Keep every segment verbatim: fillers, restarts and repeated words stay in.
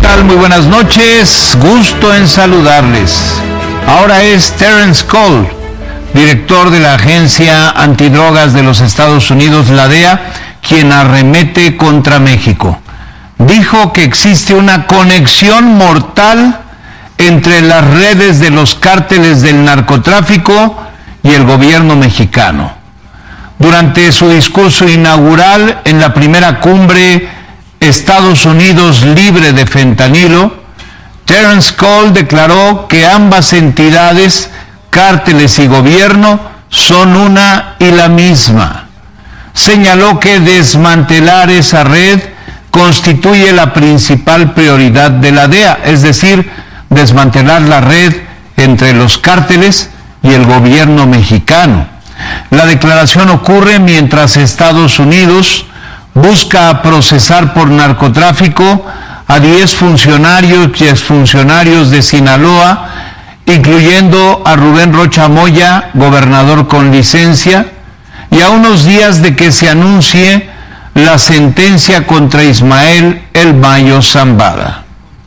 tal? Muy buenas noches, gusto en saludarles. Ahora es Terence Cole, director de la Agencia Antidrogas de los Estados Unidos, la D E A, quien arremete contra México. Dijo que existe una conexión mortal entre las redes de los cárteles del narcotráfico y el gobierno mexicano. Durante su discurso inaugural en la primera cumbre Estados Unidos libre de fentanilo, Terence Cole declaró que ambas entidades, cárteles y gobierno, son una y la misma. Señaló que desmantelar esa red constituye la principal prioridad de la D E A, es decir, desmantelar la red entre los cárteles y el gobierno mexicano. La declaración ocurre mientras Estados Unidos busca procesar por narcotráfico a diez funcionarios y exfuncionarios de Sinaloa, incluyendo a Rubén Rocha Moya, gobernador con licencia, y a unos días de que se anuncie la sentencia contra Ismael El Mayo Zambada.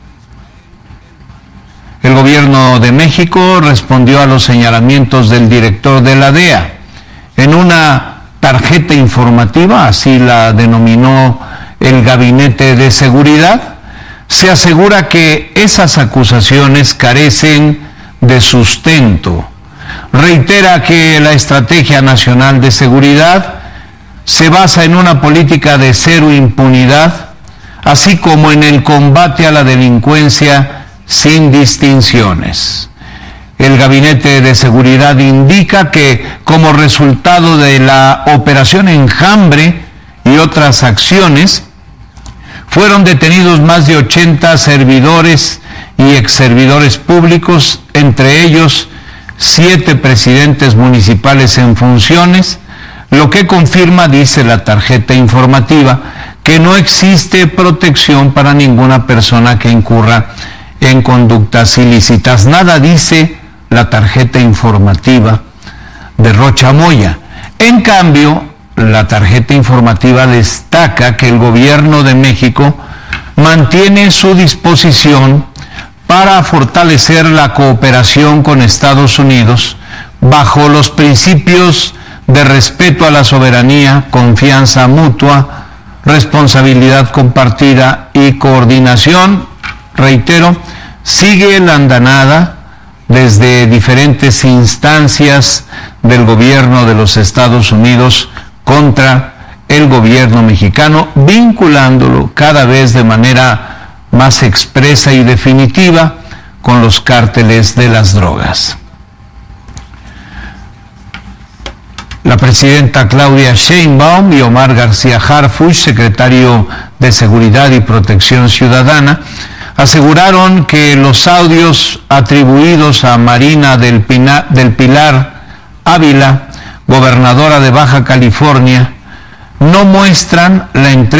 El gobierno de México respondió a los señalamientos del director de la D E A. En una tarjeta informativa, así la denominó el Gabinete de Seguridad, se asegura que esas acusaciones carecen de sustento. Reitera que la Estrategia Nacional de Seguridad se basa en una política de cero impunidad, así como en el combate a la delincuencia sin distinciones. El Gabinete de Seguridad indica que, como resultado de la Operación Enjambre y otras acciones, fueron detenidos más de ochenta servidores y exservidores públicos, entre ellos siete presidentes municipales en funciones, lo que confirma, dice la tarjeta informativa, que no existe protección para ninguna persona que incurra en conductas ilícitas. Nada dice la tarjeta informativa de Rocha Moya. En cambio, la tarjeta informativa destaca que el gobierno de México mantiene su disposición para fortalecer la cooperación con Estados Unidos bajo los principios de respeto a la soberanía, confianza mutua, responsabilidad compartida y coordinación. Reitero, sigue la andanada desde diferentes instancias del gobierno de los Estados Unidos contra el gobierno mexicano, vinculándolo cada vez de manera más expresa y definitiva con los cárteles de las drogas. La presidenta Claudia Sheinbaum y Omar García Harfuch, secretario de Seguridad y Protección Ciudadana, aseguraron que los audios atribuidos a Marina del, Pina, del Pilar Ávila, gobernadora de Baja California, no muestran la entrega